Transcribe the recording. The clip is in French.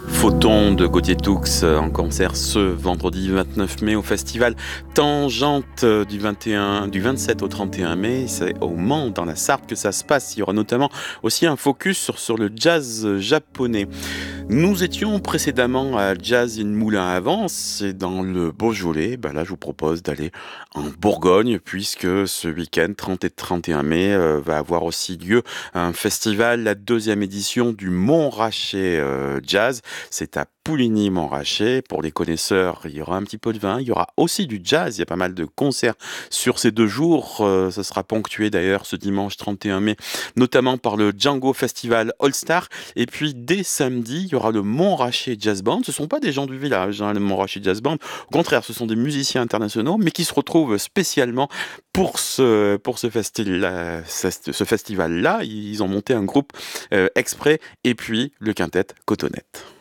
Photon de Gauthier Toux en concert ce vendredi 29 mai au festival Tangente du 27 au 31 mai. C'est au Mans, dans la Sarthe, que ça se passe. Il y aura notamment aussi un focus sur le jazz japonais. Nous étions précédemment à Jazz in Moulin à Vence, c'est dans le Beaujolais. Là, je vous propose d'aller en Bourgogne, puisque ce week-end, 30 et 31 mai, va avoir aussi lieu un festival, la deuxième édition du Montrachet Jazz. C'est à Pouligny-Montrachet. Pour les connaisseurs, il y aura un petit peu de vin. Il y aura aussi du jazz. Il y a pas mal de concerts sur ces 2 jours. Ça sera ponctué d'ailleurs ce dimanche 31 mai, notamment par le Django Festival All Star. Et puis dès samedi, il y aura le Montrachet Jazz Band. Ce ne sont pas des gens du village, le Montrachet Jazz Band. Au contraire, ce sont des musiciens internationaux, mais qui se retrouvent spécialement pour ce festival-là. Ils ont monté un groupe exprès. Et puis le quintet Cotonnette.